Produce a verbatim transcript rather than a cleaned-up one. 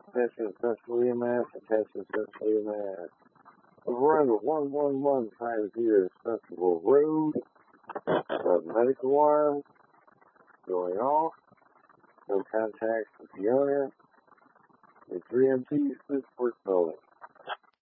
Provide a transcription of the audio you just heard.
Attention, Central E M S. Attention, Central E M S. Road one one one five zero Sensible Road. The medical alarm going off. No contact with the owner. The three M Ps, this work building.